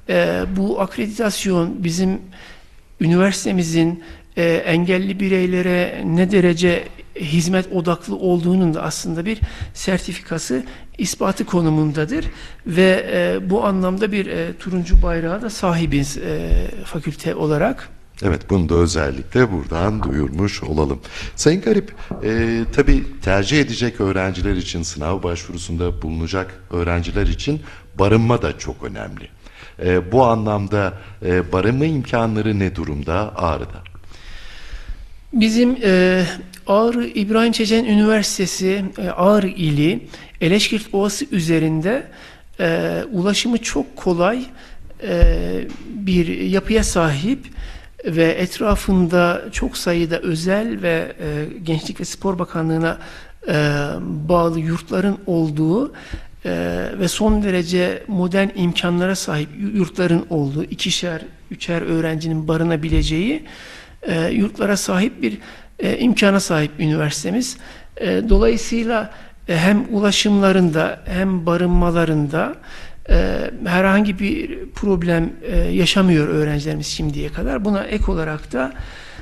bu akreditasyon bizim üniversitemizin engelli bireylere ne derece hizmet odaklı olduğunun da aslında bir sertifikası, ispatı konumundadır ve bu anlamda bir turuncu bayrağa da sahibiz fakülte olarak. Evet, bunu da özellikle buradan duyurmuş olalım. Sayın Garip, tabii tercih edecek öğrenciler için, sınav başvurusunda bulunacak öğrenciler için barınma da çok önemli. Bu anlamda barınma imkanları ne durumda Ağrı'da? Bizim Ağrı İbrahim Çeçen Üniversitesi Ağrı ili Eleşkirt Ovası üzerinde ulaşımı çok kolay bir yapıya sahip ve etrafında çok sayıda özel ve Gençlik ve Spor Bakanlığı'na bağlı yurtların olduğu ve son derece modern imkanlara sahip yurtların olduğu, ikişer, üçer öğrencinin barınabileceği yurtlara sahip bir imkana sahip üniversitemiz. Dolayısıyla hem ulaşımlarında hem barınmalarında herhangi bir problem yaşamıyor öğrencilerimiz şimdiye kadar. Buna ek olarak da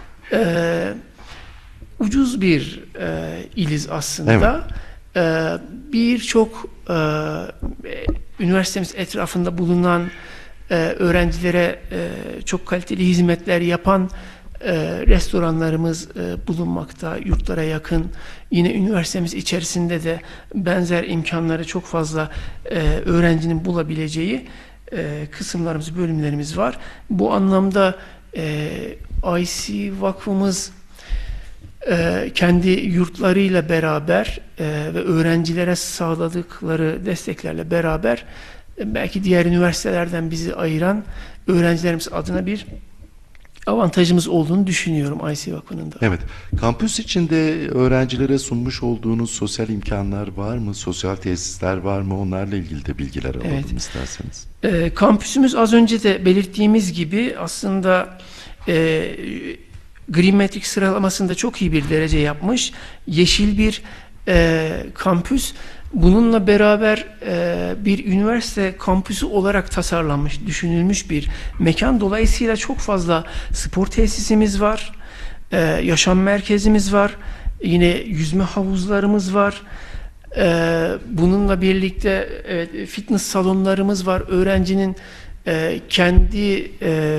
ucuz bir iliz aslında. Evet. Birçok üniversitemiz etrafında bulunan öğrencilere çok kaliteli hizmetler yapan restoranlarımız bulunmakta, yurtlara yakın. Yine üniversitemiz içerisinde de benzer imkanları çok fazla öğrencinin bulabileceği kısımlarımız, bölümlerimiz var. Bu anlamda IC Vakfımız kendi yurtlarıyla beraber ve öğrencilere sağladıkları desteklerle beraber belki diğer üniversitelerden bizi ayıran öğrencilerimiz adına bir avantajımız olduğunu düşünüyorum IC Vakfı'nın da. Evet. Kampüs içinde öğrencilere sunmuş olduğunuz sosyal imkanlar var mı? Sosyal tesisler var mı? Onlarla ilgili de bilgiler alalım isterseniz. Kampüsümüz az önce de belirttiğimiz gibi aslında Green Matrix sıralamasında çok iyi bir derece yapmış. Yeşil bir kampüs. Bununla beraber bir üniversite kampüsü olarak tasarlanmış, düşünülmüş bir mekan. Dolayısıyla çok fazla spor tesisimiz var, yaşam merkezimiz var, yine yüzme havuzlarımız var. Bununla birlikte fitness salonlarımız var. Öğrencinin kendi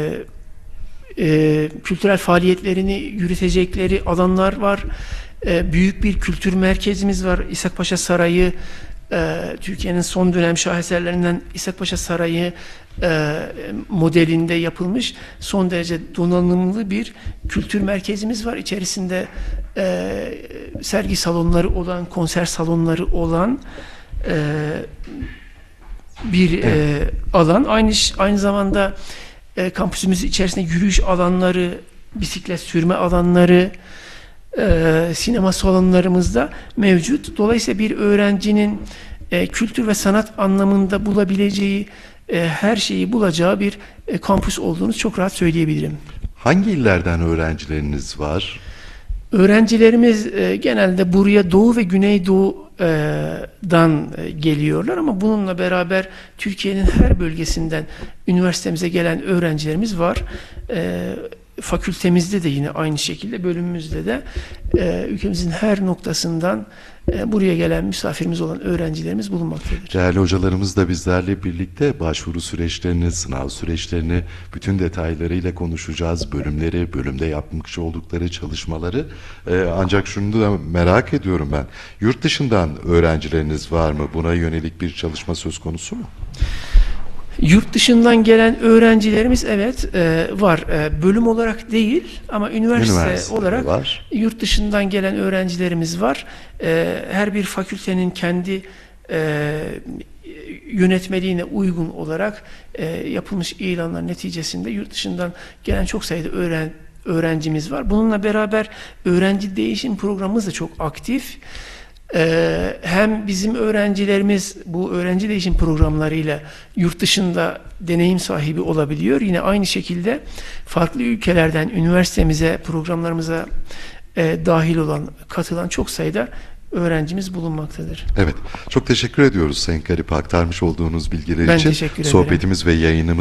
kültürel faaliyetlerini yürütecekleri alanlar var. Büyük bir kültür merkezimiz var. İshak Paşa Sarayı, Türkiye'nin son dönem şaheserlerinden İshak Paşa Sarayı modelinde yapılmış son derece donanımlı bir kültür merkezimiz var. İçerisinde sergi salonları olan, konser salonları olan bir alan. Aynı zamanda kampüsümüz içerisinde yürüyüş alanları, bisiklet sürme alanları, sinema salonlarımızda mevcut. Dolayısıyla bir öğrencinin kültür ve sanat anlamında bulabileceği her şeyi bulacağı bir kampüs olduğunu çok rahat söyleyebilirim. Hangi illerden öğrencileriniz var? Öğrencilerimiz genelde buraya Doğu ve Güneydoğu'dan geliyorlar ama bununla beraber Türkiye'nin her bölgesinden üniversitemize gelen öğrencilerimiz var. Fakültemizde de yine aynı şekilde, bölümümüzde de ülkemizin her noktasından buraya gelen misafirimiz olan öğrencilerimiz bulunmaktadır. Değerli hocalarımız da bizlerle birlikte başvuru süreçlerini, sınav süreçlerini bütün detaylarıyla konuşacağız. Bölümleri, bölümde yapmış oldukları çalışmaları. Ancak şunu da merak ediyorum ben. Yurt dışından öğrencileriniz var mı? Buna yönelik bir çalışma söz konusu mu? Yurt dışından gelen öğrencilerimiz var. Bölüm olarak değil ama üniversite olarak var. Yurt dışından gelen öğrencilerimiz var. Her bir fakültenin kendi yönetmeliğine uygun olarak yapılmış ilanlar neticesinde yurt dışından gelen çok sayıda öğrencimiz var. Bununla beraber öğrenci değişim programımız da çok aktif. Hem bizim öğrencilerimiz bu öğrenci değişim programlarıyla yurt dışında deneyim sahibi olabiliyor. Yine aynı şekilde farklı ülkelerden üniversitemize, programlarımıza dahil olan, katılan çok sayıda öğrencimiz bulunmaktadır. Evet, çok teşekkür ediyoruz Sayın Garip aktarmış olduğunuz bilgiler için. Ben teşekkür ederim. Sohbetimiz ve yayınımız